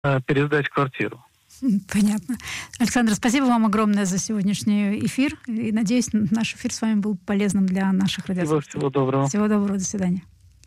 пересдать квартиру. Понятно. Александр, спасибо вам огромное за сегодняшний эфир. И надеюсь, наш эфир с вами был полезным для наших радиослушателей. Всего доброго. Всего доброго, до свидания.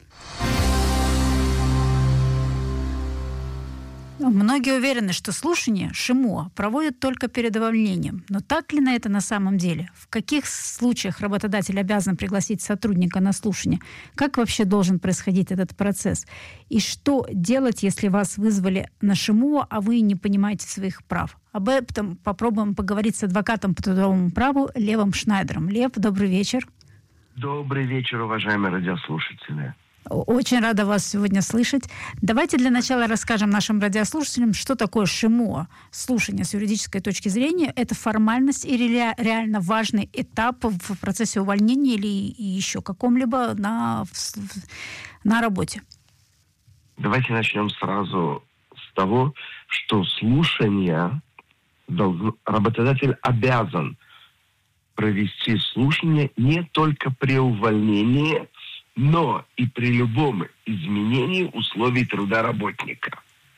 Многие уверены, что слушание, ШИМО, проводят только перед увольнением. Но так ли это на самом деле? В каких случаях работодатель обязан пригласить сотрудника на слушание? Как вообще должен происходить этот процесс? И что делать, если вас вызвали на ШИМО, а вы не понимаете своих прав? Об этом попробуем поговорить с адвокатом по трудовому праву Левом Шнайдером. Лев, добрый вечер. Добрый вечер, уважаемые радиослушатели. Очень рада вас сегодня слышать. Давайте для начала расскажем нашим радиослушателям, что такое ШИМО, слушание с юридической точки зрения. Это формальность и реально важный этап в процессе увольнения или еще каком-либо на работе. Давайте начнем сразу с того, что слушание работодатель обязан провести слушание не только при увольнении, но и при любом изменении условий труда работника.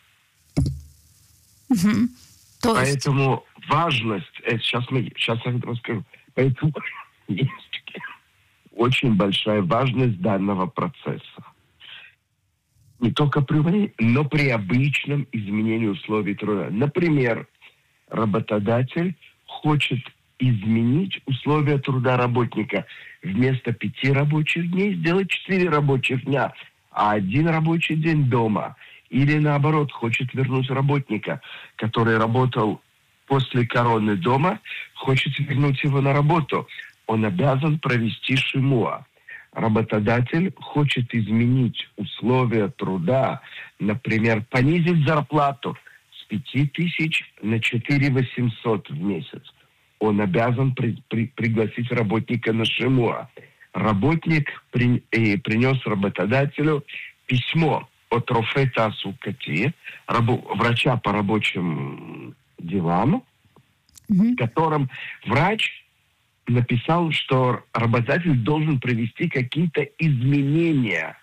Угу. Поэтому важность, сейчас я это расскажу, поэтому есть очень большая важность данного процесса. Не только при увольнении, но при обычном изменении условий труда. Например, работодатель хочет изменить условия труда работника. Вместо 5 рабочих дней сделать 4 рабочих дня, а 1 рабочий день дома. Или наоборот, хочет вернуть работника, который работал после короны дома, хочет вернуть его на работу. Он обязан провести ШИМО. Работодатель хочет изменить условия труда, например, понизить зарплату с 5000 на 4800 в месяц. Он обязан пригласить работника на ШИМО. Работник принес работодателю письмо от Рофе Таасукати, врача по рабочим делам, в котором врач написал, что работодатель должен провести какие-то изменения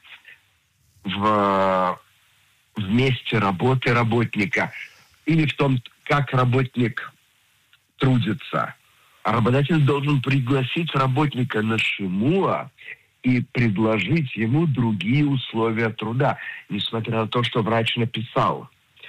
в месте работы работника или в том, как работник трудится. А работодатель должен пригласить работника на ШИМО и предложить ему другие условия труда, несмотря на то, что врач написал.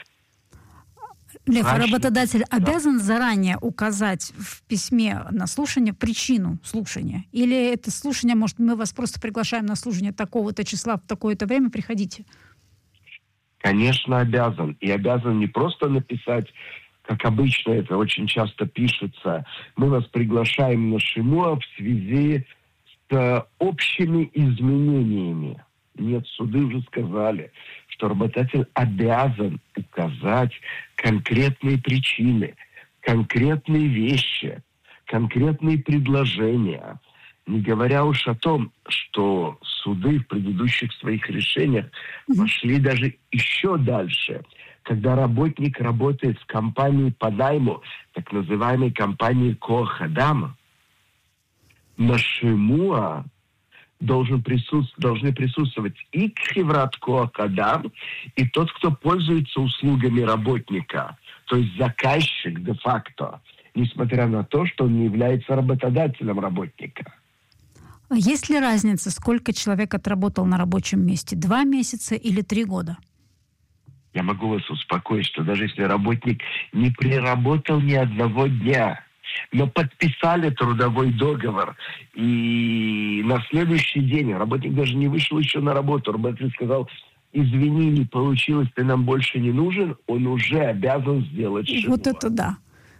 Лев, работодатель обязан заранее указать в письме на слушание причину слушания? Или это слушание, может, мы вас просто приглашаем на слушание такого-то числа в такое-то время, приходите? Конечно, обязан. И обязан не просто написать, как обычно это очень часто пишется, мы вас приглашаем на ШИМО в связи с общими изменениями. Нет, суды уже сказали, что работодатель обязан указать конкретные причины, конкретные вещи, конкретные предложения. Не говоря уж о том, что суды в предыдущих своих решениях пошли даже еще дальше. Когда работник работает в компании по найму, так называемой компании Коах-Адам, на ШИМО должны присутствовать и Хеврат Коах-Адам, и тот, кто пользуется услугами работника, то есть заказчик де-факто, несмотря на то, что он не является работодателем работника. Есть ли разница, сколько человек отработал на рабочем месте? 2 месяца или 3 года? Я могу вас успокоить, что даже если работник не приработал ни одного дня, но подписали трудовой договор, и на следующий день работник даже не вышел еще на работу, работник сказал: извини, не получилось, ты нам больше не нужен, он уже обязан сделать ШИМО. Вот это да.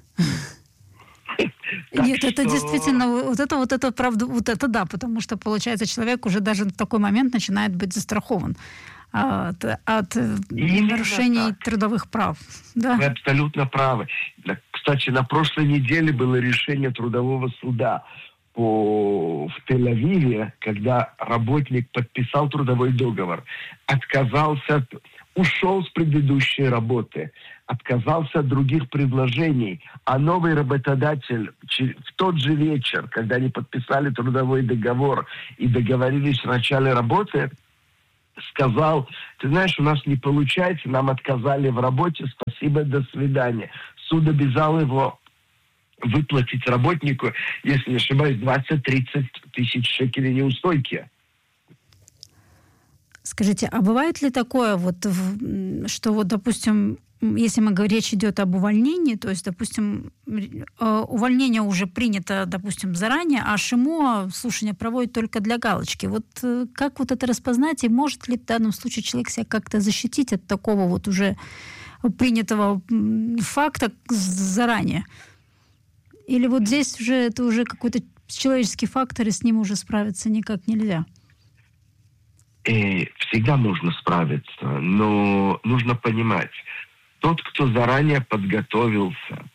Нет, это действительно, это правда, вот это да, потому что, получается, человек уже даже в такой момент начинает быть застрахован от нарушений трудовых прав. Да? Вы абсолютно правы. Кстати, на прошлой неделе было решение трудового суда в Тель-Авиве, когда работник подписал трудовой договор, ушел с предыдущей работы, отказался от других предложений, а новый работодатель в тот же вечер, когда они подписали трудовой договор и договорились в начале работы, сказал: ты знаешь, у нас не получается, нам отказали в работе, спасибо, до свидания. Суд обязал его выплатить работнику, если не ошибаюсь, 20-30 тысяч шекелей неустойки. Скажите, а бывает ли такое, что допустим, если речь идет об увольнении, то есть, допустим, увольнение уже принято, допустим, заранее, а ШИМО слушание проводит только для галочки. Как это распознать, и может ли в данном случае человек себя как-то защитить от такого уже принятого факта заранее? Или здесь это уже какой-то человеческий фактор, и с ним уже справиться никак нельзя? И всегда можно справиться, но нужно понимать, тот, кто заранее подготовился,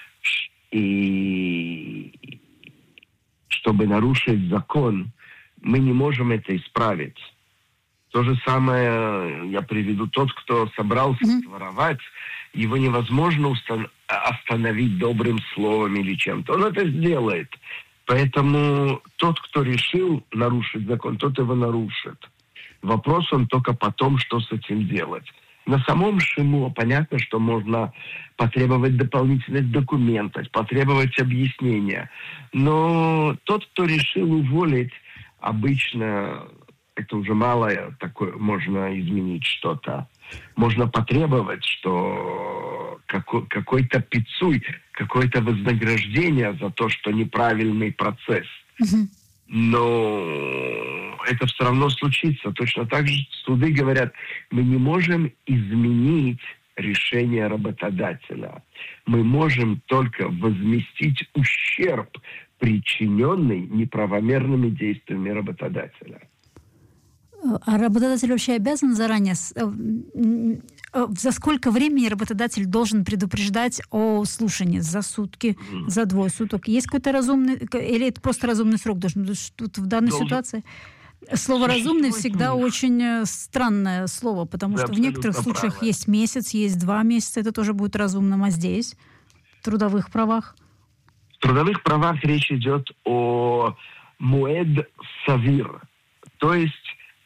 и чтобы нарушить закон, мы не можем это исправить. То же самое я приведу: тот, кто собрался воровать, его невозможно остановить добрым словом или чем-то. Он это сделает. Поэтому тот, кто решил нарушить закон, тот его нарушит. Вопрос он только потом, что с этим делать. На самом ШИМО понятно, что можно потребовать дополнительных документов, потребовать объяснения. Но тот, кто решил уволить, обычно это уже мало такое, можно изменить что-то. Можно потребовать, что какой-то пиццуй, какое-то вознаграждение за то, что неправильный процесс. Но это все равно случится. Точно так же суды говорят: мы не можем изменить решение работодателя. Мы можем только возместить ущерб, причиненный неправомерными действиями работодателя. А работодатель вообще обязан заранее... За сколько времени работодатель должен предупреждать о слушании? За сутки, за 2 суток? Есть какой-то разумный... Или это просто разумный срок должен быть? Тут в данной ситуации слово «разумный» всегда очень странное слово, потому что в некоторых случаях есть месяц, есть 2 месяца, это тоже будет разумным. А здесь? В трудовых правах? В трудовых правах речь идет о муэд савир, то есть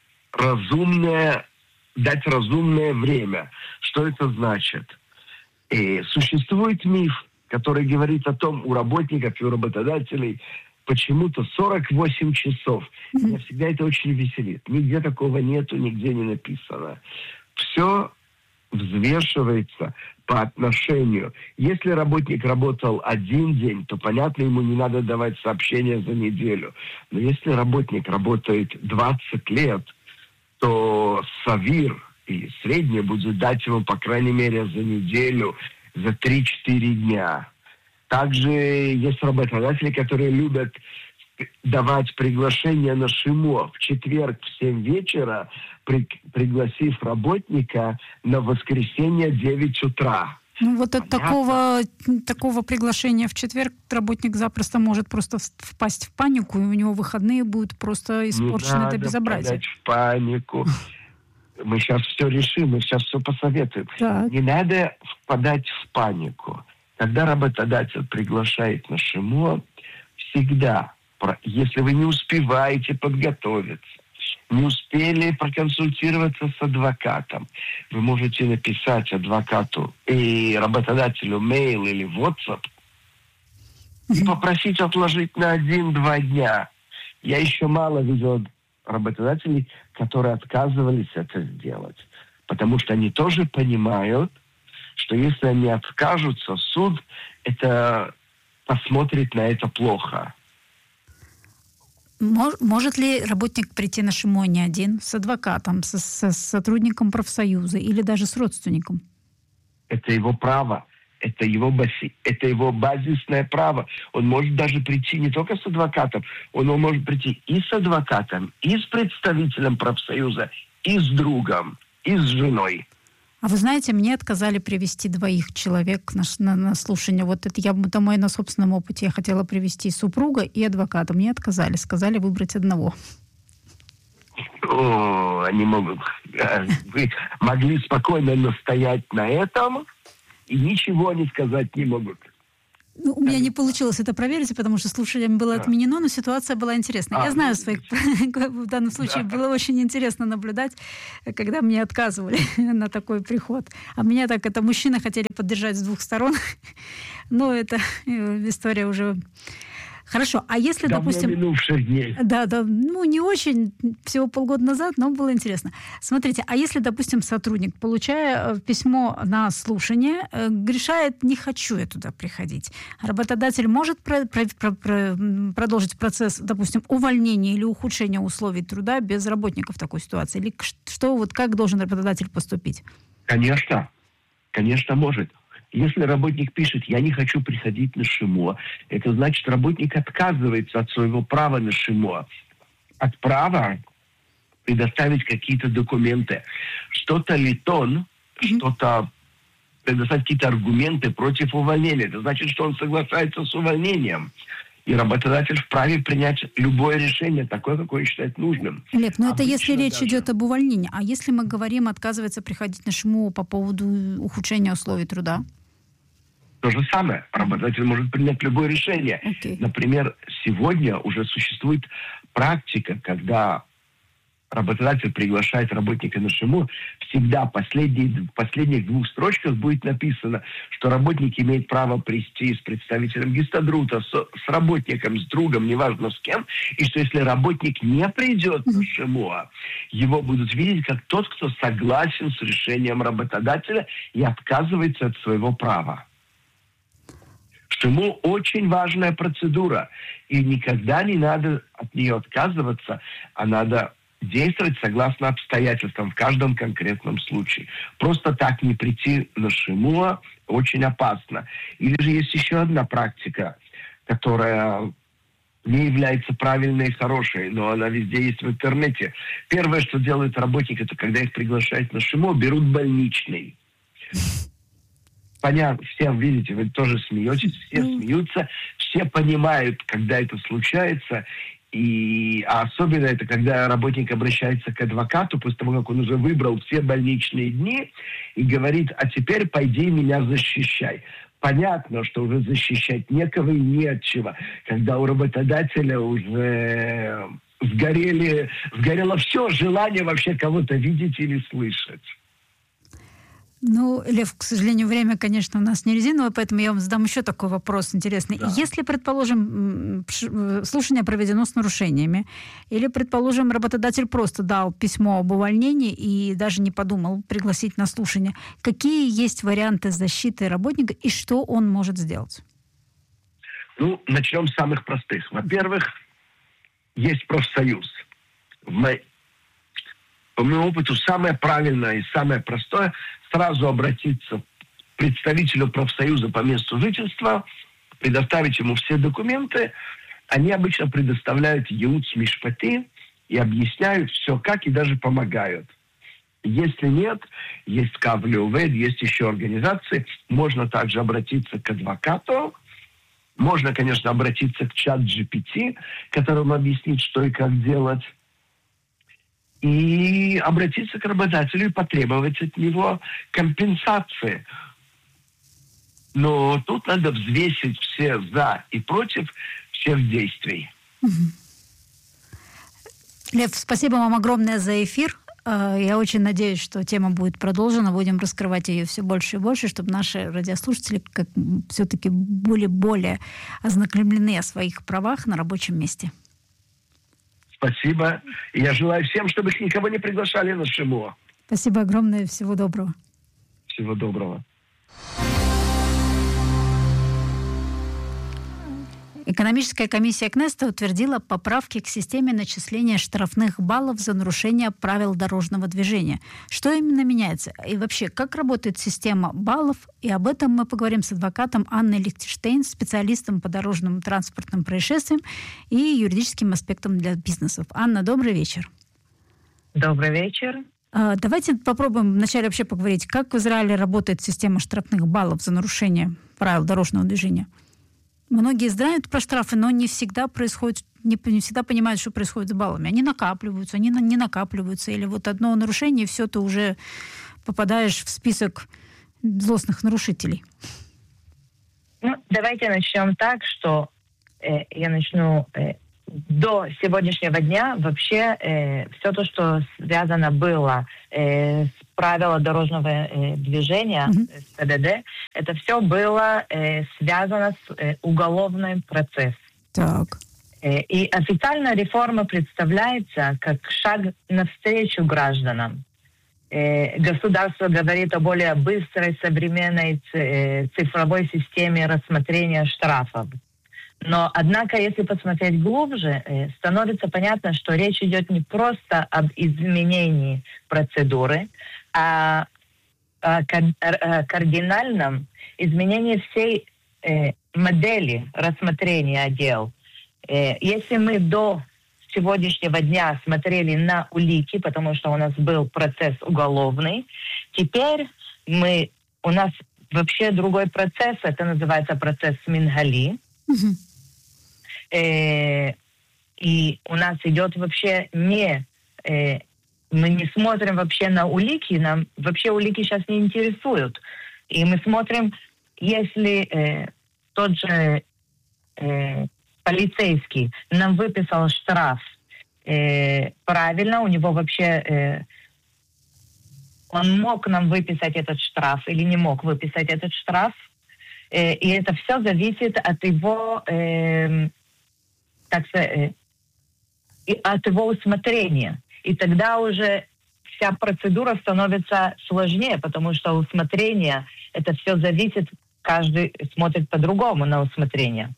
дать разумное время. Что это значит? Существует миф, который говорит о том, у работников и у работодателей почему-то 48 часов. Меня всегда это очень веселит. Нигде такого нету, нигде не написано. Все взвешивается по отношению. Если работник работал 1 день, то, понятно, ему не надо давать сообщения за неделю. Но если работник работает 20 лет, то савир и среднее будет дать ему, по крайней мере, за неделю, за 3-4 дня. Также есть работодатели, которые любят давать приглашение на ШИМО в четверг в 7 вечера, пригласив работника на воскресенье 9 утра. От такого приглашения в четверг работник запросто может просто впасть в панику, и у него выходные будут просто испорчены до безобразия. Не надо впадать в панику. Мы сейчас все решим, мы сейчас все посоветуем. Так. Не надо впадать в панику. Когда работодатель приглашает на ШИМО, всегда, если вы не успеваете подготовиться, не успели проконсультироваться с адвокатом, вы можете написать адвокату и работодателю мейл или WhatsApp и попросить отложить на 1-2 дня. Я еще мало видел работодателей, которые отказывались это сделать, потому что они тоже понимают, что если они откажутся, суд это посмотрит на это плохо. Может ли работник прийти на ШИМО не один, с адвокатом, с сотрудником профсоюза или даже с родственником? Это его право, это его базисное право. Он может даже прийти не только с адвокатом, он может прийти и с адвокатом, и с представителем профсоюза, и с другом, и с женой. А вы знаете, мне отказали привести 2 человек на слушание. Это я домой на собственном опыте. Я хотела привести супруга и адвоката. Мне отказали. Сказали выбрать одного. Они могут... Вы могли спокойно настоять на этом, и ничего они сказать не могут. Ну, у меня не получилось это проверить, потому что слушание было отменено, но ситуация была интересная. Я знаю своих... В данном случае было очень интересно наблюдать, когда мне отказывали на такой приход. А меня так это мужчины хотели поддержать с двух сторон. Но это история уже... Хорошо, а если, давно допустим... минувших дней. Да, ну не очень, всего полгода назад, но было интересно. Смотрите, а если, допустим, сотрудник, получая письмо на слушание, решает, не хочу я туда приходить, работодатель может продолжить процесс, допустим, увольнения или ухудшения условий труда без работника в такой ситуации? Или что, вот как должен работодатель поступить? Конечно, может. Если работник пишет, я не хочу приходить на ШИМО, это значит, работник отказывается от своего права на ШИМО, от права предоставить какие-то документы. Что-то литон, что-то предоставить какие-то аргументы против увольнения. Это значит, что он соглашается с увольнением. И работодатель вправе принять любое решение, такое, какое считает нужным. Лев, но это если речь идет об увольнении. А если мы говорим, отказывается приходить на ШИМО по поводу ухудшения условий труда? То же самое. Работодатель может принять любое решение. Например, сегодня уже существует практика, когда работодатель приглашает работника на ШИМО, всегда в последних двух строчках будет написано, что работник имеет право прийти с представителем гистадрута, с работником, с другом, неважно с кем, и что если работник не придет на ШИМО, его будут видеть как тот, кто согласен с решением работодателя и отказывается от своего права. ШИМО очень важная процедура, и никогда не надо от нее отказываться, а надо действовать согласно обстоятельствам в каждом конкретном случае. Просто так не прийти на ШИМО очень опасно. Или же есть еще одна практика, которая не является правильной и хорошей, но она везде есть в интернете. Первое, что делает работник, это когда их приглашают на ШИМО, берут больничный. Понятно, все, видите, вы тоже смеетесь, все смеются, все понимают, когда это случается, а особенно это, когда работник обращается к адвокату после того, как он уже выбрал все больничные дни и говорит, а теперь пойди меня защищай. Понятно, что уже защищать некого и не от чего, когда у работодателя уже сгорело все желание вообще кого-то видеть или слышать. Ну, Лев, к сожалению, время, конечно, у нас не резиновое, поэтому я вам задам еще такой вопрос интересный. Да. Если, предположим, слушание проведено с нарушениями, или, предположим, работодатель просто дал письмо об увольнении и даже не подумал пригласить на слушание, какие есть варианты защиты работника и что он может сделать? Ну, начнем с самых простых. Во-первых, есть профсоюз. По моему опыту, самое правильное и самое простое – сразу обратиться к представителю профсоюза по месту жительства, предоставить ему все документы. Они обычно предоставляют ייעוץ משפטי и объясняют все как, и даже помогают. Если нет, есть Кав Леовед, есть еще организации. Можно также обратиться к адвокату. Можно, конечно, обратиться к чат-GPT, которому объяснить, что и как делать. И обратиться к работодателю и потребовать от него компенсации. Но тут надо взвесить все за и против всех действий. Лев, спасибо вам огромное за эфир. Я очень надеюсь, что тема будет продолжена. Будем раскрывать ее все больше и больше, чтобы наши радиослушатели все-таки были более ознакомлены о своих правах на рабочем месте. Спасибо. И я желаю всем, чтобы их никого не приглашали на ШИМО. Спасибо огромное. Всего доброго. Всего доброго. Экономическая комиссия Кнессета утвердила поправки к системе начисления штрафных баллов за нарушение правил дорожного движения. Что именно меняется? И вообще, как работает система баллов? И об этом мы поговорим с адвокатом Анной Лихтенштейн, специалистом по дорожным транспортным происшествиям и юридическим аспектам для бизнесов. Анна, добрый вечер. Добрый вечер. Давайте попробуем вначале вообще поговорить, как в Израиле работает система штрафных баллов за нарушение правил дорожного движения. Многие знают про штрафы, но не всегда понимают, что происходит с баллами. Они накапливаются, они не накапливаются. Или вот одно нарушение, и все, ты уже попадаешь в список злостных нарушителей. Ну, давайте начнем так, что я начну до сегодняшнего дня. Вообще все то, что связано было с правилами дорожного движения, с ПДД, это все было связано с уголовным процессом. Так. И официально реформа представляется как шаг навстречу гражданам. Государство говорит о более быстрой современной цифровой системе рассмотрения штрафов. Но, однако, если посмотреть глубже, становится понятно, что речь идет не просто об изменении процедуры, а о кардинальном изменении всей модели рассмотрения дел. Если мы до сегодняшнего дня смотрели на улики, потому что у нас был процесс уголовный, теперь у нас вообще другой процесс, это называется процесс Мингали. И у нас идет вообще мы не смотрим вообще на улики, нам вообще улики сейчас не интересуют. И мы смотрим, если тот же полицейский нам выписал штраф правильно, у него вообще он мог нам выписать этот штраф или не мог выписать этот штраф. И это все зависит от его, от его усмотрения. И тогда уже вся процедура становится сложнее, потому что усмотрение, это все зависит, каждый смотрит по-другому на усмотрение.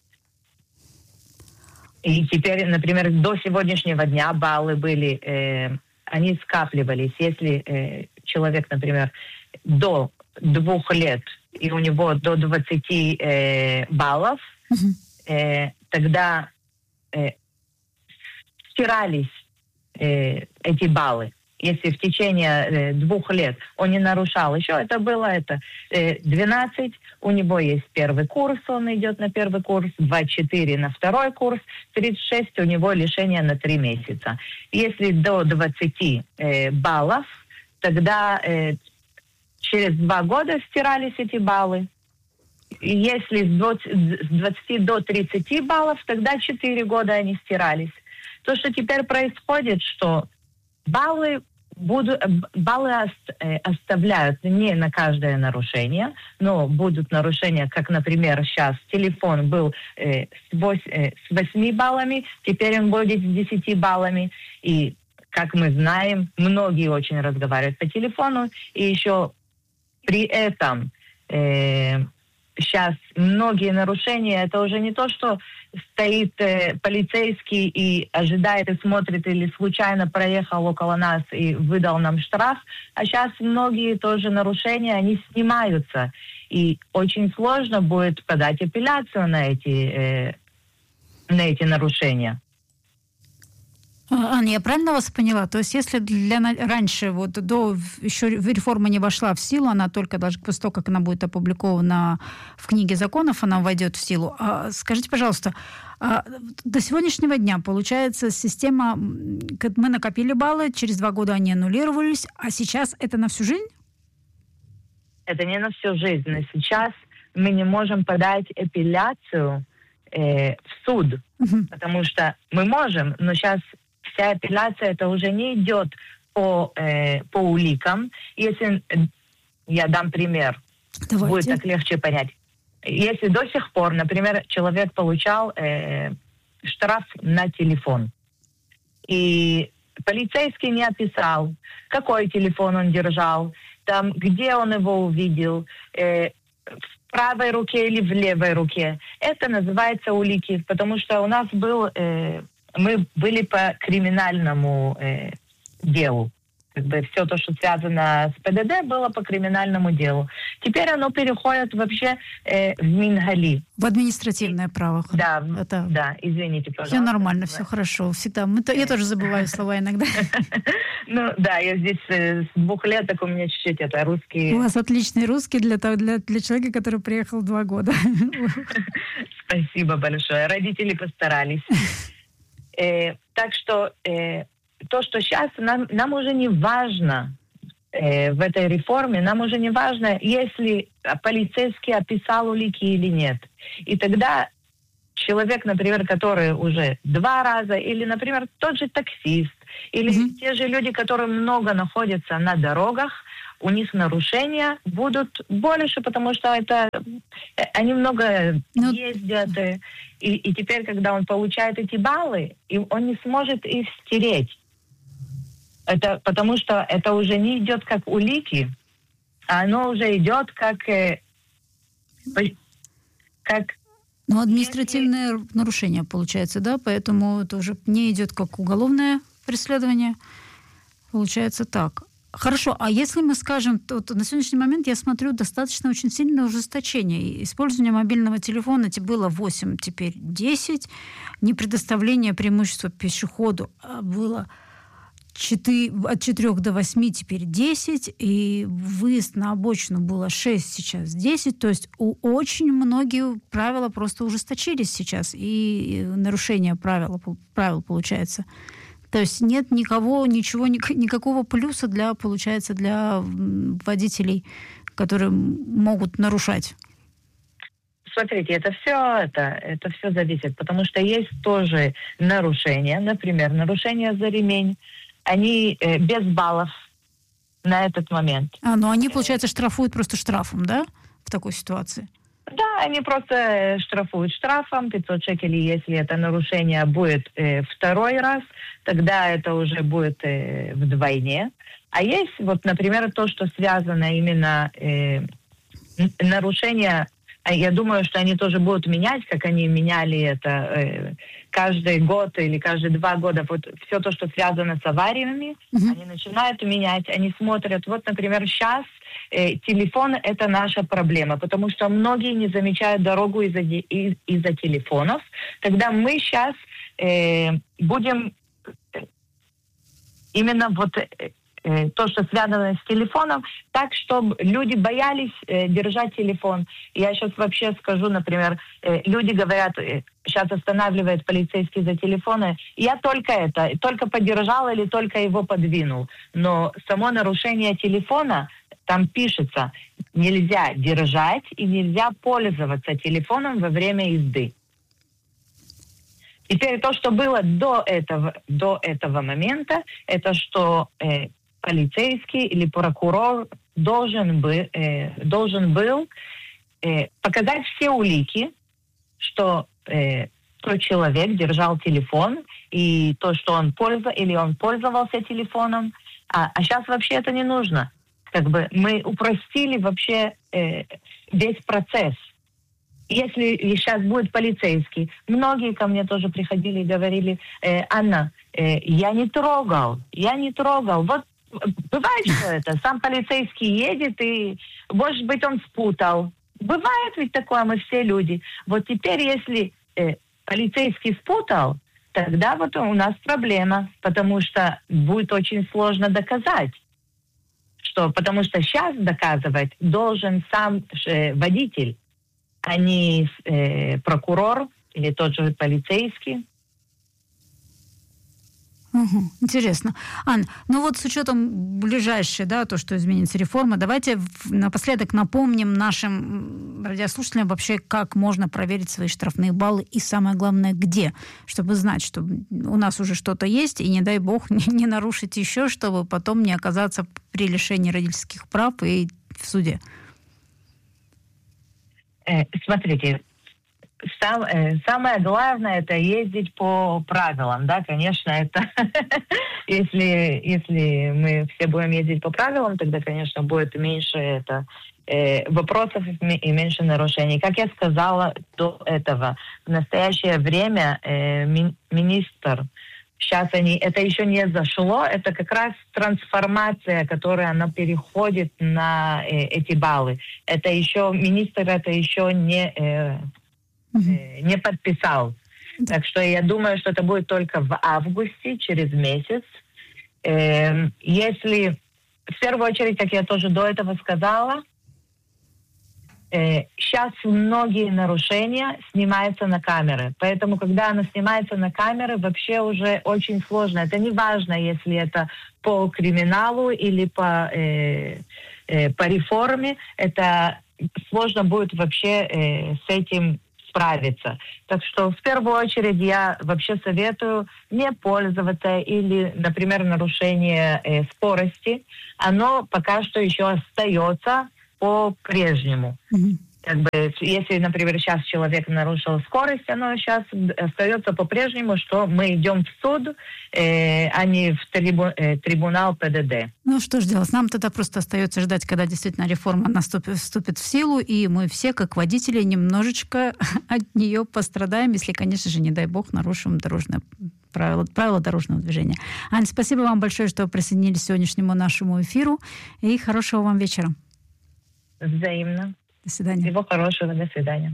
И теперь, например, до сегодняшнего дня баллы были, они скапливались. Если человек, например, до 2 лет, и у него до 20 баллов, тогда стирались эти баллы. Если в течение 2 лет он не нарушал еще, это было 12, у него есть первый курс, он идет на первый курс, 24 на второй курс, 36 у него лишение на 3 месяца. Если до 20 баллов, тогда через 2 года стирались эти баллы. И если с 20 до 30 баллов, тогда 4 года они стирались. То, что теперь происходит, что баллы оставляют не на каждое нарушение, но будут нарушения, как, например, сейчас телефон был с 8 баллами, теперь он будет с 10 баллами. И, как мы знаем, многие очень разговаривают по телефону, и еще при этом сейчас многие нарушения, это уже не то, что стоит полицейский и ожидает и смотрит, или случайно проехал около нас и выдал нам штраф, а сейчас многие тоже нарушения, они снимаются. И очень сложно будет подать апелляцию на эти нарушения. Анна, я правильно вас поняла? То есть если раньше, вот до еще реформа не вошла в силу, она только даже после того, как она будет опубликована в книге законов, она войдет в силу. Скажите, пожалуйста, до сегодняшнего дня, получается, система, мы накопили баллы, через 2 года они аннулировались, а сейчас это на всю жизнь? Это не на всю жизнь. Но сейчас мы не можем подать апелляцию в суд, потому что мы можем, но сейчас вся апелляция это уже не идет по уликам. Если я дам пример, будет так легче понять. Если до сих пор, например, человек получал штраф на телефон, и полицейский не описал, какой телефон он держал, там, где он его увидел, в правой руке или в левой руке. Это называется улики, потому что у нас мы были по криминальному делу. Как бы все то, что связано с ПДД, было по криминальному делу. Теперь оно переходит вообще в Мингали. В административное право. Да, да, извините, пожалуйста. Все нормально, все хорошо. Всегда. Я тоже забываю слова иногда. Ну да, я здесь с 2 лет, так у меня чуть-чуть это русский. У вас отличный русский для человека, который приехал 2 года. Спасибо большое. Родители постарались. Так что то, что сейчас нам уже не важно, в этой реформе, нам уже не важно, если полицейский описал улики или нет. И тогда человек, например, который уже 2 раза, или, например, тот же таксист, или те же люди, которые много находятся на дорогах, у них нарушения будут больше, потому что они много ездят. И теперь, когда он получает эти баллы, он не сможет их стереть. Это потому что это уже не идет как улики, а оно уже идет как административное нарушение получается, да? Поэтому это уже не идет как уголовное преследование. Получается так. Хорошо, а если мы скажем, то на сегодняшний момент я смотрю достаточно очень сильное ужесточение. Использование мобильного телефона было 8, теперь 10. Непредоставление преимущества пешеходу было от 4 до 8, теперь 10. И выезд на обочину было 6, сейчас 10. То есть очень многие правила просто ужесточились сейчас. И нарушение правил получается. То есть нет никакого плюса для водителей, которые могут нарушать. Смотрите, это все зависит, потому что есть тоже нарушения, например, нарушения за ремень, они без баллов на этот момент. Но они, получается, штрафуют просто штрафом, да, в такой ситуации? Да, они просто штрафуют штрафом 500 шекелей, если это нарушение будет 2 раз, тогда это уже будет вдвойне. А есть, например, то, что связано именно нарушение, я думаю, что они тоже будут менять, как они меняли это каждый год или каждые 2 года. Все то, что связано с авариями, они начинают менять, они смотрят. Например, сейчас телефон — это наша проблема, потому что многие не замечают дорогу из-за телефонов. Тогда мы сейчас будем именно то, что связано с телефоном, так, чтобы люди боялись держать телефон. Я сейчас вообще скажу, например, люди говорят, сейчас останавливает полицейский за телефоны, я только подержал или только его подвинул. Но само нарушение телефона, там пишется, нельзя держать и нельзя пользоваться телефоном во время езды. Теперь то, что было до этого момента, это что полицейский или прокурор должен был показать все улики, что тот человек держал телефон, и то, что он пользовался телефоном. А сейчас вообще это не нужно. Мы упростили вообще весь процесс. Если сейчас будет полицейский, многие ко мне тоже приходили и говорили, Анна, я не трогал. Бывает, что это. Сам полицейский едет, и, может быть, он спутал. Бывает ведь такое, мы все люди. Теперь, если полицейский спутал, тогда у нас проблема, потому что будет очень сложно доказать. Потому что сейчас доказывать должен сам водитель, а не прокурор или тот же полицейский. Интересно. Ань, с учетом ближайшей, то, что изменится реформа, давайте напоследок напомним нашим радиослушателям вообще, как можно проверить свои штрафные баллы и, самое главное, где, чтобы знать, что у нас уже что-то есть, и, не дай бог, не нарушить еще, чтобы потом не оказаться при лишении родительских прав и в суде. Смотрите, самое главное — это ездить по правилам, да, конечно, это если мы все будем ездить по правилам, тогда, конечно, будет меньше вопросов и меньше нарушений. Как я сказала до этого, в настоящее время министр, сейчас это еще не зашло, это как раз трансформация, которая она переходит на эти баллы. Министр это еще не подписал. Так что я думаю, что это будет только в августе, через месяц. Если, в первую очередь, как я тоже до этого сказала, сейчас многие нарушения снимаются на камеры. Поэтому, когда оно снимается на камеры, вообще уже очень сложно. Это не важно, если это по криминалу или по реформе. Это сложно будет вообще с этим справиться. Так что в первую очередь я вообще советую не пользоваться или, например, нарушение скорости. Оно пока что еще остается по-прежнему. Как бы, если, например, сейчас человек нарушил скорость, оно сейчас остается по-прежнему, что мы идем в суд, а не в трибунал ПДД. Ну что ж делать? Нам тогда просто остается ждать, когда действительно реформа вступит в силу, и мы все, как водители, немножечко от нее пострадаем, если, конечно же, не дай бог, нарушим правила дорожного движения. Ань, спасибо вам большое, что присоединились к сегодняшнему нашему эфиру, и хорошего вам вечера. Взаимно. До свидания. Всего хорошего. До свидания.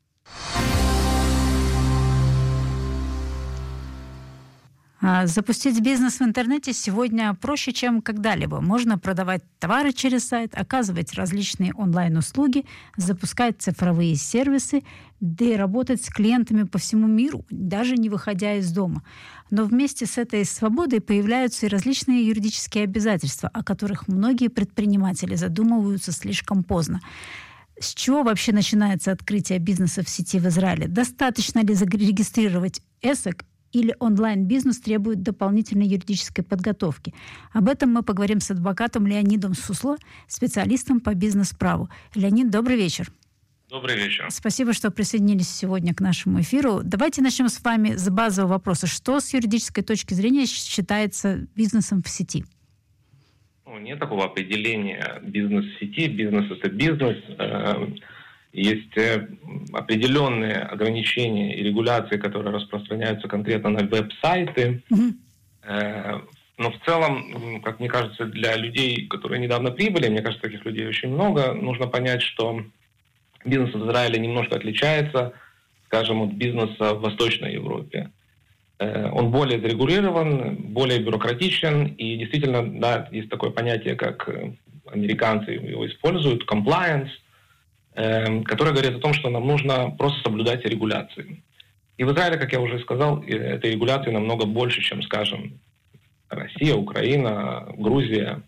Запустить бизнес в интернете сегодня проще, чем когда-либо. Можно продавать товары через сайт, оказывать различные онлайн-услуги, запускать цифровые сервисы, да и работать с клиентами по всему миру, даже не выходя из дома. Но вместе с этой свободой появляются и различные юридические обязательства, о которых многие предприниматели задумываются слишком поздно. С чего вообще начинается открытие бизнеса в сети в Израиле? Достаточно ли зарегистрировать ЭСЭК или онлайн-бизнес требует дополнительной юридической подготовки? Об этом мы поговорим с адвокатом Леонидом Сусло, специалистом по бизнес-праву. Леонид, добрый вечер. Добрый вечер. Спасибо, что присоединились сегодня к нашему эфиру. Давайте начнем с вами с базового вопроса. Что с юридической точки зрения считается бизнесом в сети? Нет такого определения бизнес в сети. Бизнес — это бизнес. Есть определенные ограничения и регуляции, которые распространяются конкретно на веб-сайты. Но в целом, как мне кажется, для людей, которые недавно прибыли, мне кажется, таких людей очень много, нужно понять, что бизнес в Израиле немножко отличается, скажем, от бизнеса в Восточной Европе. Он более зарегулирован, более бюрократичен, и действительно, да, есть такое понятие, как американцы его используют, compliance, которое говорит о том, что нам нужно просто соблюдать регуляции. И в Израиле, как я уже сказал, этой регуляции намного больше, чем, скажем, Россия, Украина, Грузия.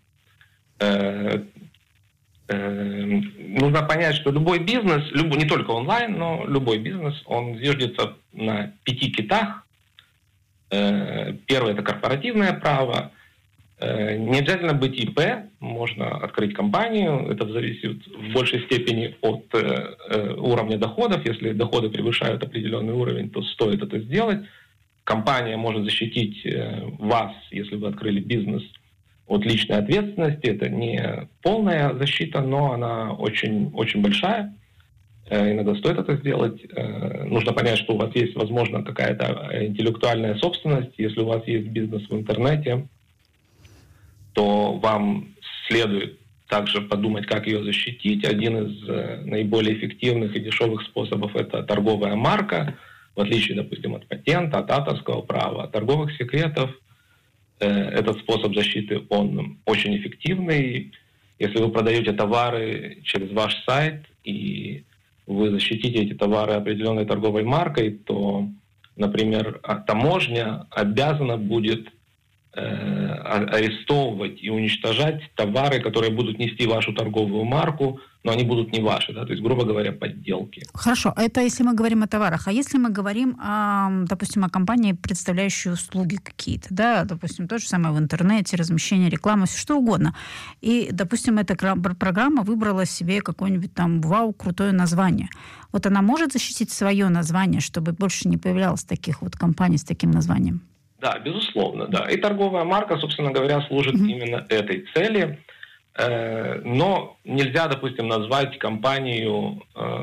Нужно понять, что любой бизнес, не только онлайн, но любой бизнес, он зиждется на 5 китах. Первое — это корпоративное право. Не обязательно быть ИП, можно открыть компанию. Это зависит в большей степени от уровня доходов. Если доходы превышают определенный уровень, то стоит это сделать. Компания может защитить вас, если вы открыли бизнес, от личной ответственности. Это не полная защита, но она очень, очень большая. Иногда стоит это сделать. Нужно понять, что у вас есть, возможно, какая-то интеллектуальная собственность. Если у вас есть бизнес в интернете, то вам следует также подумать, как ее защитить. Один из наиболее эффективных и дешевых способов — это торговая марка, в отличие, допустим, от патента, от авторского права, от торговых секретов. Этот способ защиты, он очень эффективный. Если вы продаете товары через ваш сайт и вы защитите эти товары определенной торговой маркой, то, например, таможня обязана будет арестовывать и уничтожать товары, которые будут нести вашу торговую марку, но они будут не ваши, да, то есть, грубо говоря, подделки. Хорошо, это если мы говорим о товарах. А если мы говорим, допустим, о компании, представляющей услуги какие-то, да, допустим, то же самое в интернете, размещение рекламы, что угодно. И, допустим, эта программа выбрала себе какое-нибудь там крутое название. Вот она может защитить свое название, чтобы больше не появлялось таких вот компаний с таким названием? Да, безусловно, да. И торговая марка, собственно говоря, служит именно этой цели. Но нельзя, допустим, назвать компанию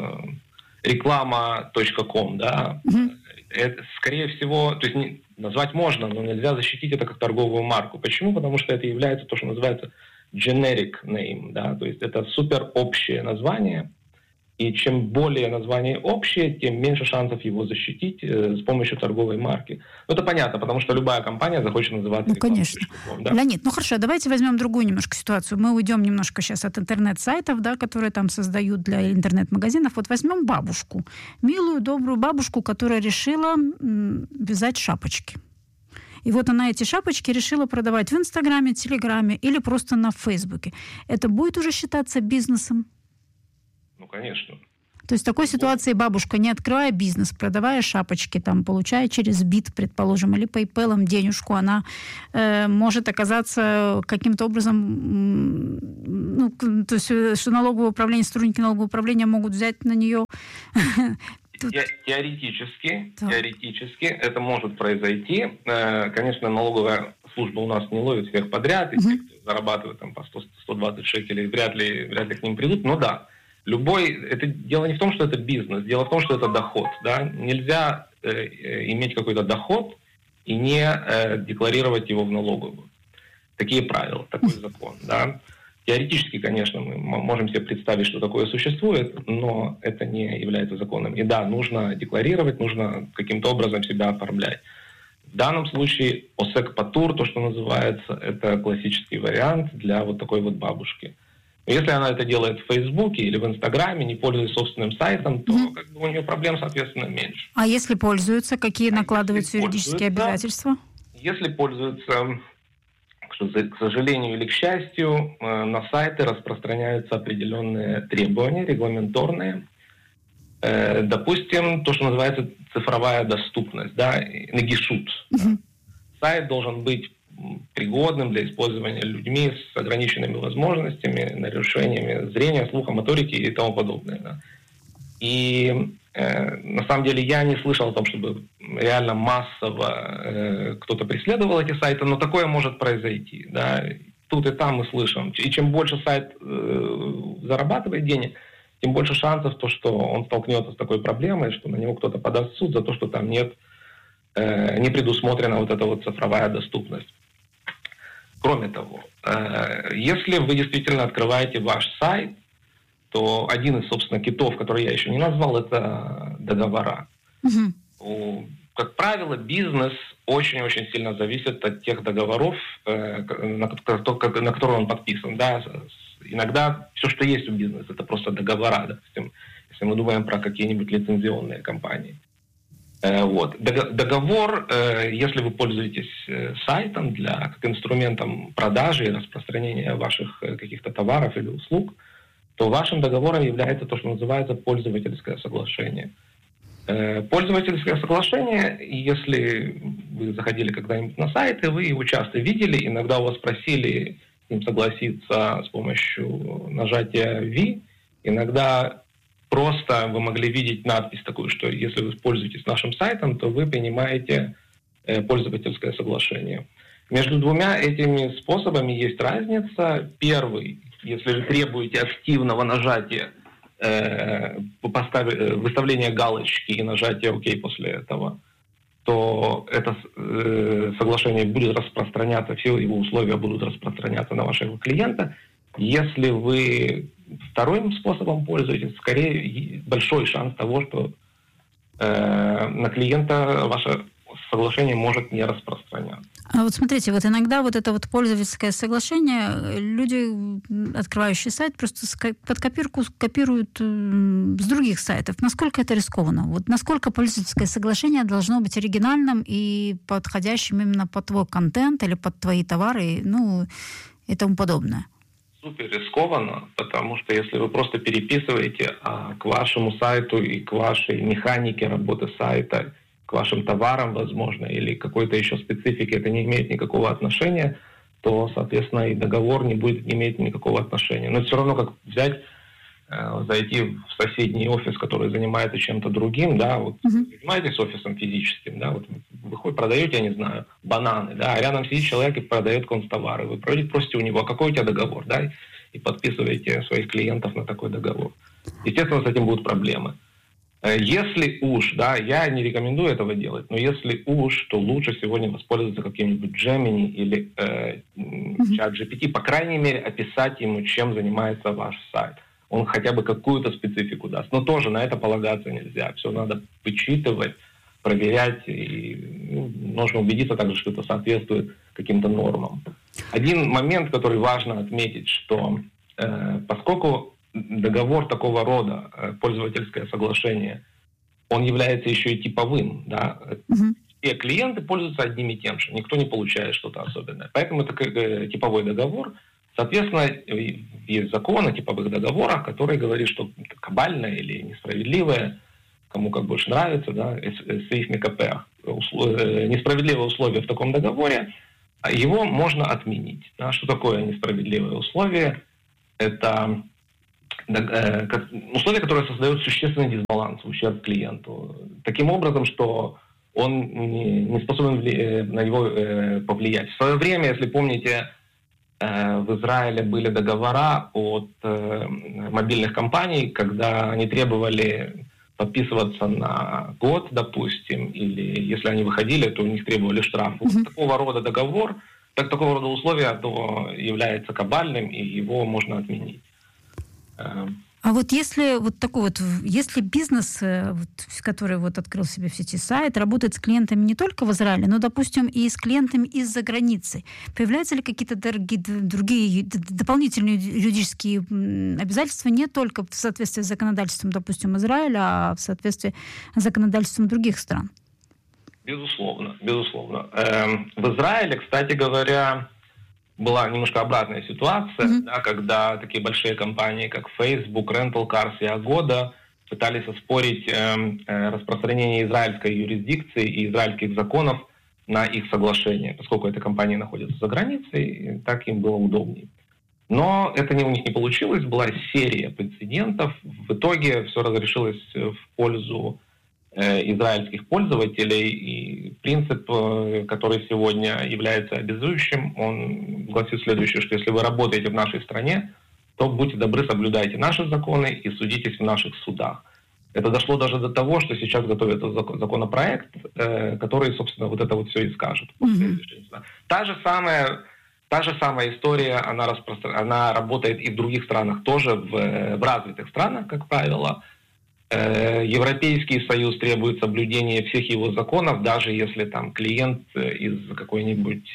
реклама.com, да. Это, скорее всего, то есть назвать можно, но нельзя защитить это как торговую марку. Почему? Потому что это является то, что называется generic name, да, то есть это супер общее название. И чем более название общее, тем меньше шансов его защитить с помощью торговой марки. Ну, это понятно, потому что любая компания захочет называться рекламным конечно. Да? Леонид, хорошо, давайте возьмем другую немножко ситуацию. Мы уйдем немножко сейчас от интернет-сайтов, да, которые там создают для интернет-магазинов. Вот возьмем бабушку, милую, добрую бабушку, которая решила вязать шапочки. И вот она эти шапочки решила продавать в Инстаграме, Телеграме или просто на Фейсбуке. Это будет уже считаться бизнесом? Ну, конечно. То есть в такой ситуации бабушка, не открывая бизнес, продавая шапочки, там, получая через Бит, предположим, или PayPal денежку, она может оказаться каким-то образом, ну, то есть что налоговое управление, сотрудники налогового управления могут взять на нее... Теоретически это может произойти. Конечно, налоговая служба у нас не ловит всех подряд, и те, кто зарабатывает там, по 100-120 шекелей, вряд ли к ним придут, но да. Это дело не в том, что это бизнес, дело в том, что это доход. Да? Нельзя иметь какой-то доход и не декларировать его в налоговую. Такие правила, такой закон. Да? Теоретически, конечно, мы можем себе представить, что такое существует, но это не является законом. И да, нужно декларировать, нужно каким-то образом себя оформлять. В данном случае ОСЭК ПАТУР, то, что называется, это классический вариант для вот такой вот бабушки. Если она это делает в Фейсбуке или в Инстаграме, не пользуясь собственным сайтом, то как бы у нее проблем, соответственно, меньше. А если пользуются, какие накладываются юридические обязательства? Если пользуются, к сожалению или к счастью, на сайты распространяются определенные требования, регламенторные. Допустим, то, что называется цифровая доступность, да, нагишут. Сайт должен быть пригодным для использования людьми с ограниченными возможностями, нарушениями зрения, слуха, моторики и тому подобное. Да. И на самом деле я не слышал о том, чтобы реально массово кто-то преследовал эти сайты, но такое может произойти. Да. Тут и там мы слышим. И чем больше сайт зарабатывает денег, тем больше шансов, то, что он столкнется с такой проблемой, что на него кто-то подаст в суд за то, что там не предусмотрена вот эта вот цифровая доступность. Кроме того, если вы действительно открываете ваш сайт, то один из, собственно, китов, который я еще не назвал, это договора. Как правило, бизнес очень-очень сильно зависит от тех договоров, на которые он подписан. Да? Иногда все, что есть у бизнеса, это просто договора, допустим, если мы думаем про какие-нибудь лицензионные компании. Вот. Договор, если вы пользуетесь сайтом как инструментом продажи и распространения ваших каких-то товаров или услуг, то вашим договором является то, что называется пользовательское соглашение. Пользовательское соглашение, если вы заходили когда-нибудь на сайт, и вы его часто видели, иногда у вас просили с ним согласиться с помощью нажатия V, иногда просто вы могли видеть надпись такую, что если вы пользуетесь нашим сайтом, то вы принимаете пользовательское соглашение. Между двумя этими способами есть разница. Первый, если вы требуете активного нажатия, выставления галочки и нажатия ОК после этого, то это соглашение будет распространяться, все его условия будут распространяться на вашего клиента. Если вы вторым способом пользуетесь, скорее большой шанс того, что на клиента ваше соглашение может не распространяться. А вот смотрите, вот иногда вот это вот пользовательское соглашение, люди, открывающие сайт, просто под копирку копируют с других сайтов. Насколько это рискованно? Вот насколько пользовательское соглашение должно быть оригинальным и подходящим именно под твой контент или под твои товары, ну и тому подобное? Супер рискованно, потому что если вы просто переписываете к вашему сайту и к вашей механике работы сайта, к вашим товарам, возможно, или какой-то еще специфике это не имеет никакого отношения, то, соответственно, и договор не будет иметь никакого отношения. Но все равно, как взять, зайти в соседний офис, который занимается чем-то другим, да, вот занимаетесь офисом физическим, да, вот вы продаете, я не знаю, бананы, да, а рядом сидит человек и продает констовары, вы просите у него, а какой у тебя договор, да, и подписываете своих клиентов на такой договор. Естественно, с этим будут проблемы. Если уж, да, я не рекомендую этого делать, но если уж, то лучше сегодня воспользоваться каким-нибудь Gemini или ChatGPT, по крайней мере, описать ему, чем занимается ваш сайт. он хотя бы какую-то специфику даст. Но тоже на это полагаться нельзя. Все надо вычитывать, проверять, и нужно убедиться также, что это соответствует каким-то нормам. Один момент, который важно отметить, что поскольку договор такого рода, пользовательское соглашение, он является еще и типовым, да, все клиенты пользуются одним и тем же, никто не получает что-то особенное. Поэтому это типовой договор. Соответственно, есть закон о типовых договорах, который говорит, что кабальное или несправедливое, кому как больше нравится, да, своих МКП, несправедливое условие в таком договоре, его можно отменить. Да. Что такое несправедливое условие? Это условие, которое создает существенный дисбаланс, ущерб клиенту. Таким образом, что он не способен на него повлиять. В свое время, если помните, в Израиле были договора от мобильных компаний, когда они требовали подписываться на год, допустим, или если они выходили, то у них требовали штраф. Такого рода договор, такого рода условия, то является кабальным, и его можно отменить. А вот если вот такой вот, если бизнес, который вот открыл себе в сети сайт, работает с клиентами не только в Израиле, но, допустим, и с клиентами из-за границы, появляются ли какие-то другие дополнительные юридические обязательства не только в соответствии с законодательством, допустим, Израиля, а в соответствии с законодательством других стран? Безусловно, безусловно. В Израиле, кстати говоря, была немножко обратная ситуация, да, когда такие большие компании, как Facebook, Rental Cars и Agoda пытались оспорить распространение израильской юрисдикции и израильских законов на их соглашение, поскольку эти компании находятся за границей, так им было удобнее. Но это у них не получилось, была серия прецедентов. В итоге все разрешилось в пользу израильских пользователей, и принцип, который сегодня является обязующим, он гласит следующее, что если вы работаете в нашей стране, то будьте добры, соблюдайте наши законы и судитесь в наших судах. Это дошло даже до того, что сейчас готовится законопроект, который, собственно, вот это вот все и скажет. Та же самая история, она работает и в других странах тоже, в развитых странах, как правило. Европейский Союз требует соблюдения всех его законов, даже если там клиент из какой-нибудь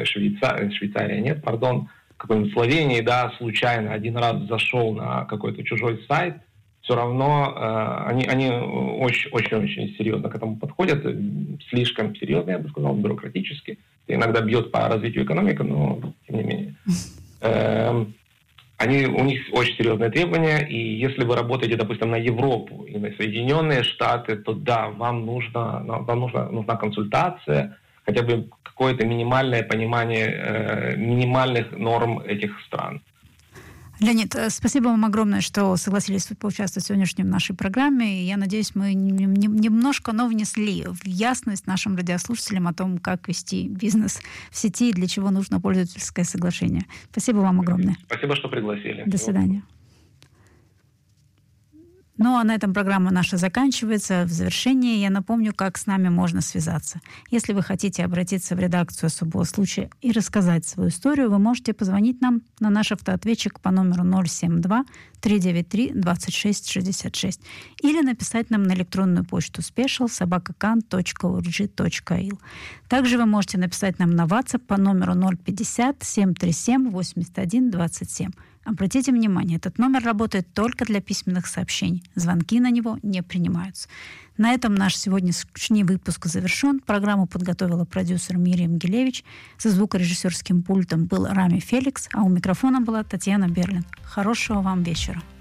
какой-нибудь Словении, да, случайно один раз зашел на какой-то чужой сайт, все равно они очень-очень серьезно к этому подходят, слишком серьезно, я бы сказал, бюрократически. Это иногда бьет по развитию экономики, но тем не менее. У них очень серьезные требования, и если вы работаете, допустим, на Европу и на Соединенные Штаты, то да, вам нужна консультация, хотя бы какое-то минимальное понимание минимальных норм этих стран. Леонид, спасибо вам огромное, что согласились поучаствовать в сегодняшней нашей программе. И я надеюсь, мы немножко, но внесли в ясность нашим радиослушателям о том, как вести бизнес в сети и для чего нужно пользовательское соглашение. Спасибо вам огромное. Спасибо, что пригласили. До свидания. Ну, а на этом программа наша заканчивается. В завершении я напомню, как с нами можно связаться. Если вы хотите обратиться в редакцию «Особого случая» и рассказать свою историю, вы можете позвонить нам на наш автоответчик по номеру 072-393-2666 или написать нам на электронную почту special@kan.org.il. Также вы можете написать нам на WhatsApp по номеру 050-737-8127. Обратите внимание, этот номер работает только для письменных сообщений. Звонки на него не принимаются. На этом наш сегодняшний выпуск завершен. Программу подготовила продюсер Мириам Гилевич. За звукорежиссерским пультом был Рами Феликс, а у микрофона была Татьяна Берлин. Хорошего вам вечера.